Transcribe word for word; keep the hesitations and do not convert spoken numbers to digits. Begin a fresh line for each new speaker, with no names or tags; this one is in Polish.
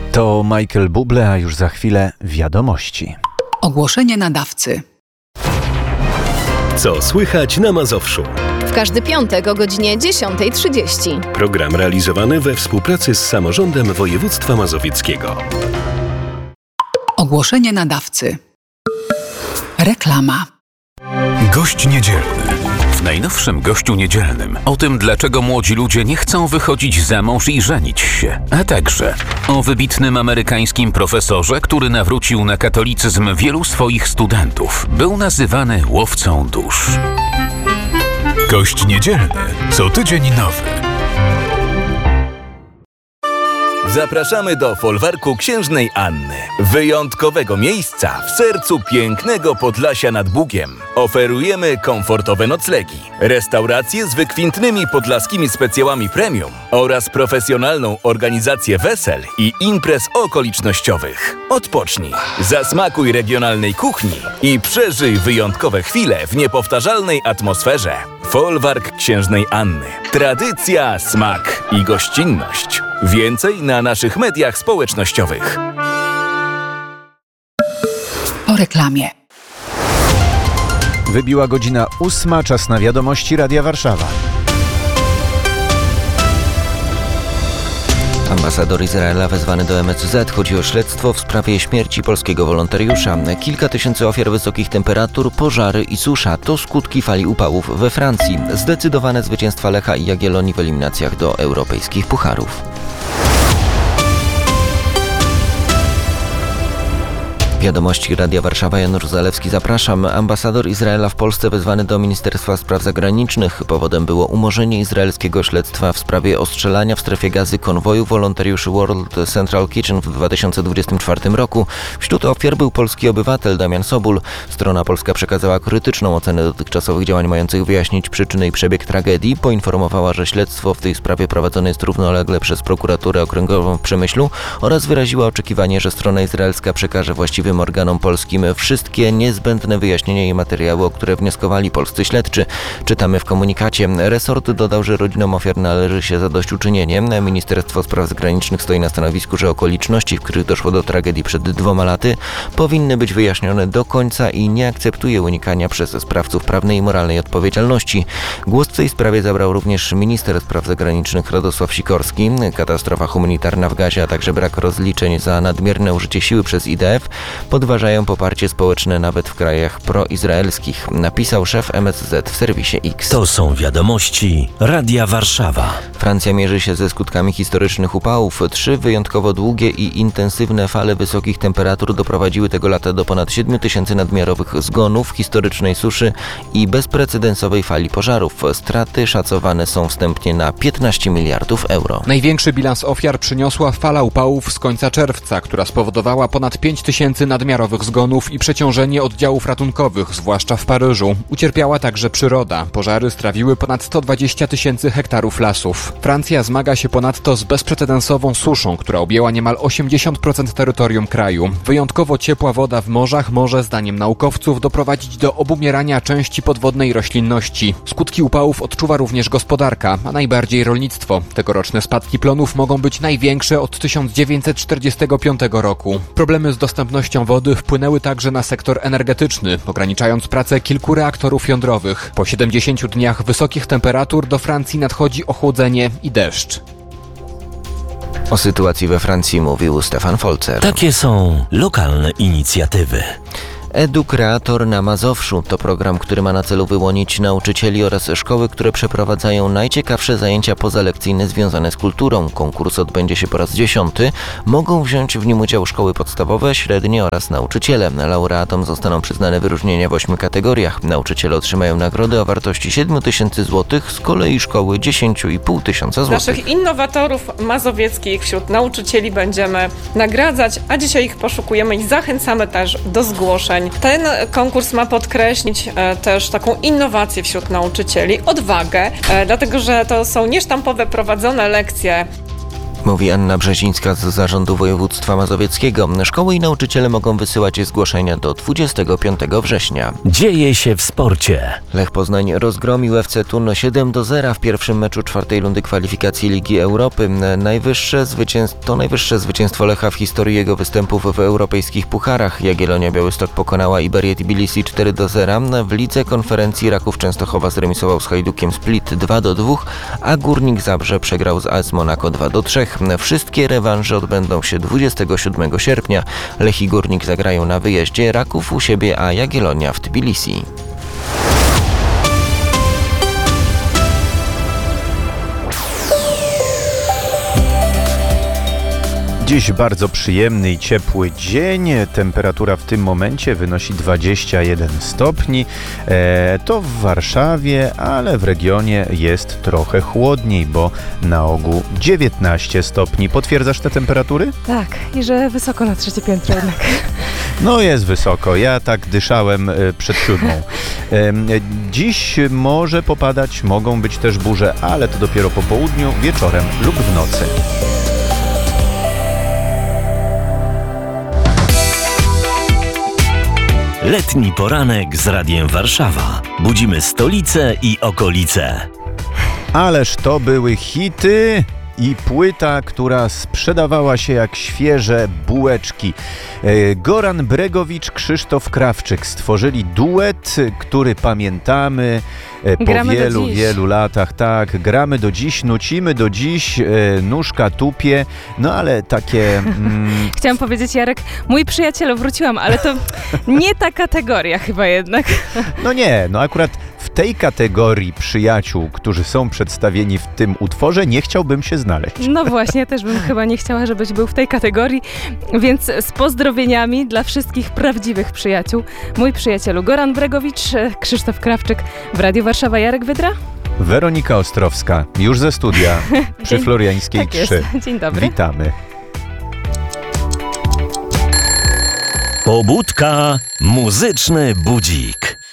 To Michael Bublé, a już za chwilę wiadomości.
Ogłoszenie nadawcy.
Co słychać na Mazowszu?
W każdy piątek o godzinie dziesiąta trzydzieści.
Program realizowany we współpracy z Samorządem Województwa Mazowieckiego.
Ogłoszenie nadawcy. Reklama.
Gość niedzielny. W najnowszym Gościu Niedzielnym o tym, dlaczego młodzi ludzie nie chcą wychodzić za mąż i żenić się, a także o wybitnym amerykańskim profesorze, który nawrócił na katolicyzm wielu swoich studentów. Był nazywany łowcą dusz. Gość Niedzielny. Co tydzień nowy.
Zapraszamy do folwarku Księżnej Anny, wyjątkowego miejsca w sercu pięknego Podlasia nad Bugiem. Oferujemy komfortowe noclegi, restauracje z wykwintnymi podlaskimi specjałami premium oraz profesjonalną organizację wesel i imprez okolicznościowych. Odpocznij, zasmakuj regionalnej kuchni i przeżyj wyjątkowe chwile w niepowtarzalnej atmosferze. Folwark Księżnej Anny. Tradycja, smak i gościnność. Więcej na naszych mediach społecznościowych.
Po reklamie.
Wybiła godzina ósma, czas na wiadomości Radia Warszawa.
Ambasador Izraela wezwany do M S Z. Chodzi o śledztwo w sprawie śmierci polskiego wolontariusza. Kilka tysięcy ofiar wysokich temperatur, pożary i susza to skutki fali upałów we Francji. Zdecydowane zwycięstwa Lecha i Jagiellonii w eliminacjach do europejskich pucharów. Wiadomości Radia Warszawa, Janusz Zalewski, zapraszam. Ambasador Izraela w Polsce wezwany do Ministerstwa Spraw Zagranicznych. Powodem było umorzenie izraelskiego śledztwa w sprawie ostrzelania w strefie gazy konwoju wolontariuszy World Central Kitchen w dwa tysiące dwudziestym czwartym roku. Wśród ofiar był polski obywatel Damian Sobul. Strona polska przekazała krytyczną ocenę dotychczasowych działań mających wyjaśnić przyczyny i przebieg tragedii. Poinformowała, że śledztwo w tej sprawie prowadzone jest równolegle przez prokuraturę okręgową w Przemyślu oraz wyraziła oczekiwanie, że strona izraelska przekaże właściwy organom polskim wszystkie niezbędne wyjaśnienia i materiały, o które wnioskowali polscy śledczy. Czytamy w komunikacie. Resort dodał, że rodzinom ofiar należy się zadośćuczynienie. Ministerstwo Spraw Zagranicznych stoi na stanowisku, że okoliczności, w których doszło do tragedii przed dwoma laty, powinny być wyjaśnione do końca i nie akceptuje unikania przez sprawców prawnej i moralnej odpowiedzialności. Głos w tej sprawie zabrał również minister spraw zagranicznych Radosław Sikorski. Katastrofa humanitarna w gazie, a także brak rozliczeń za nadmierne użycie siły przez I D F podważają poparcie społeczne nawet w krajach proizraelskich, napisał szef M S Z w serwisie X.
To są wiadomości Radia Warszawa.
Francja mierzy się ze skutkami historycznych upałów. Trzy wyjątkowo długie i intensywne fale wysokich temperatur doprowadziły tego lata do ponad siedmiu tysięcy nadmiarowych zgonów, historycznej suszy i bezprecedensowej fali pożarów. Straty szacowane są wstępnie na piętnaście miliardów euro.
Największy bilans ofiar przyniosła fala upałów z końca czerwca, która spowodowała ponad pięć tysięcy nadmiarowych zgonów i przeciążenie oddziałów ratunkowych, zwłaszcza w Paryżu. Ucierpiała także przyroda. Pożary strawiły ponad sto dwadzieścia tysięcy hektarów lasów. Francja zmaga się ponadto z bezprecedensową suszą, która objęła niemal osiemdziesiąt procent terytorium kraju. Wyjątkowo ciepła woda w morzach może, zdaniem naukowców, doprowadzić do obumierania części podwodnej roślinności. Skutki upałów odczuwa również gospodarka, a najbardziej rolnictwo. Tegoroczne spadki plonów mogą być największe od tysiąc dziewięćset czterdziestego piątego roku. Problemy z dostępnością wody wpłynęły także na sektor energetyczny, ograniczając pracę kilku reaktorów jądrowych. Po siedemdziesięciu dniach wysokich temperatur do Francji nadchodzi ochłodzenie i deszcz.
O sytuacji we Francji mówił Stefan Folzer.
Takie są lokalne inicjatywy.
Edukreator na Mazowszu to program, który ma na celu wyłonić nauczycieli oraz szkoły, które przeprowadzają najciekawsze zajęcia pozalekcyjne związane z kulturą. Konkurs odbędzie się po raz dziesiąty. Mogą wziąć w nim udział szkoły podstawowe, średnie oraz nauczyciele. Laureatom zostaną przyznane wyróżnienia w ośmiu kategoriach. Nauczyciele otrzymają nagrody o wartości siedem tysięcy złotych, z kolei szkoły dziesięć i pół tysiąca złotych.
Naszych innowatorów mazowieckich wśród nauczycieli będziemy nagradzać, a dzisiaj ich poszukujemy i zachęcamy też do zgłoszeń. Ten konkurs ma podkreślić e, też taką innowację wśród nauczycieli, odwagę, e, dlatego że to są niesztampowe prowadzone lekcje
Mówi Anna Brzezińska z Zarządu Województwa Mazowieckiego. Szkoły i nauczyciele mogą wysyłać zgłoszenia do dwudziestego piątego września.
Dzieje się w sporcie.
Lech Poznań rozgromił F C Thun siedem do zera w pierwszym meczu czwartej rundy kwalifikacji Ligi Europy. Najwyższe zwycięstwo, to najwyższe zwycięstwo Lecha w historii jego występów w europejskich pucharach. Jagiellonia Białystok pokonała Iberię Tbilisi cztery do zera. W lidze konferencji Raków Częstochowa zremisował z Hajdukiem Split dwa do dwóch, a Górnik Zabrze przegrał z A S Monaco dwa do trzech. Wszystkie rewanże odbędą się dwudziestego siódmego sierpnia. Lech i Górnik zagrają na wyjeździe, Raków u siebie, a Jagiellonia w Tbilisi.
Dziś bardzo przyjemny i ciepły dzień. Temperatura w tym momencie wynosi dwadzieścia jeden stopni. E, to w Warszawie, ale w regionie jest trochę chłodniej, bo na ogół dziewiętnaście stopni. Potwierdzasz te temperatury?
Tak, i że wysoko na trzecie piętro jednak.
No jest wysoko. Ja tak dyszałem przed siódmą. E, dziś może popadać, mogą być też burze, ale to dopiero po południu, wieczorem lub w nocy.
Letni poranek z Radiem Warszawa. Budzimy stolicę i okolice.
Ależ to były hity i płyta, która sprzedawała się jak świeże bułeczki. Goran Bregowicz, Krzysztof Krawczyk stworzyli duet, który pamiętamy po
gramy
wielu, wielu latach. Tak, gramy do dziś, nucimy do dziś, nóżka tupie, no ale takie... Mm...
Chciałam powiedzieć, Jarek, mój przyjacielu, wróciłam, ale to nie ta kategoria chyba jednak.
No nie, no akurat w tej kategorii przyjaciół, którzy są przedstawieni w tym utworze, nie chciałbym się znaleźć.
No właśnie, ja też bym chyba nie chciała, żebyś był w tej kategorii, więc z pozdrowieniami dla wszystkich prawdziwych przyjaciół. Mój przyjacielu Goran Bregowicz, Krzysztof Krawczyk w Radiu Warszawa, Jarek Wydra.
Weronika Ostrowska, już ze studia przy
Dzień,
Floriańskiej
tak
trzy.
Jest. Dzień dobry.
Witamy.
Pobudka, muzyczny budzik.